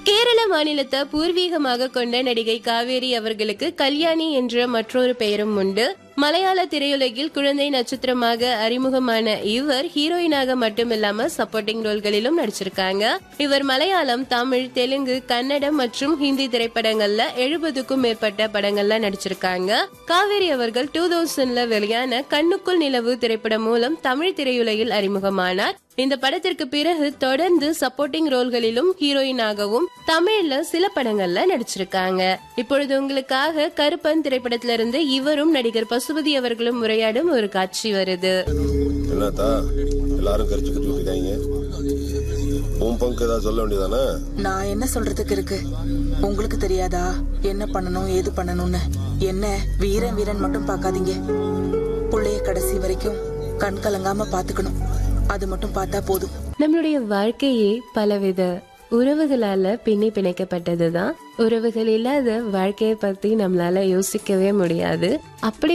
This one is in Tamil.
கேரள மாநிலத்தை பூர்வீகமாக கொண்ட நடிகை காவேரி அவர்களுக்கு கல்யாணி என்ற மற்றொரு பெயரும் உண்டு. மலையாள திரையுலகில் குழந்தை நட்சத்திரமாக அறிமுகமான இவர் ஹீரோயினாக மட்டுமில்லாம சப்போர்ட்டிங் ரோல்களிலும் நடிச்சிருக்காங்க. இவர் மலையாளம், தமிழ், தெலுங்கு, கன்னடம் மற்றும் ஹிந்தி திரைப்படங்கள்ல 70க்கும் மேற்பட்ட படங்கள்ல நடிச்சிருக்காங்க. காவேரி அவர்கள் 2000ல வெளியான கண்ணுக்குள் நிலவு திரைப்படம் மூலம் தமிழ் திரையுலகில் அறிமுகமானார். இந்த படத்திற்கு பிறகு தொடர்ந்து சப்போர்ட்டிங் ரோல்களிலும் ஹீரோயினாகவும் தமிழ்ல சில படங்கள்ல நடிச்சிருக்காங்க. இப்பொழுது உங்களுக்காக கருப்பன் திரைப்படத்திலிருந்து இவரும் நடிகர் பசுபதி அவர்களும் உரையாடும் ஒரு காட்சி வருது. எல்லாரும் கரிச்சு கட்டி விட்டுருக்காங்க. உன் பங்கு ஏதாவது சொல்ல வேண்டியதானே? நான் என்ன சொல்றதுக்கு இருக்கு? உங்களுக்கு தெரியாதா என்ன பண்ணணும் ஏது பண்ணணும்னு? என்ன வீரன் வீரன் மட்டும் பாக்காதீங்க. புள்ளைய கடைசி வரைக்கும் கண் கலங்காம பாத்துக்கணும். அது மட்டும் பார்த்தா போதும். நம்மளுடைய வாழ்க்கையே பலவித உறவுகளால பிணைக்கப்பட்டதுதான். உறவுகள் இல்லாத வாழ்க்கையை பத்தி நம்மளால யோசிக்கவே முடியாது. அப்படி